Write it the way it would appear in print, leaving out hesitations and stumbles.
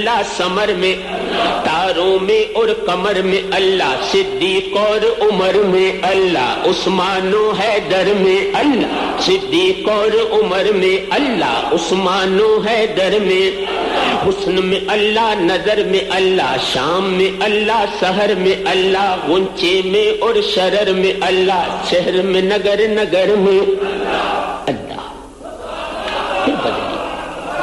अल्लाह summer में, तारों में और कमर में अल्लाह, सिद्दीक और उमर में अल्लाह, उस्मानो हैदर में अल्लाह, सिद्दीक और उमर में अल्लाह, उस्मानो हैदर में, हुस्न में अल्लाह, नजर में अल्लाह, शाम में अल्लाह, शहर में अल्लाह, गुंचे में और शरर में अल्लाह, शहर में नगर नगर में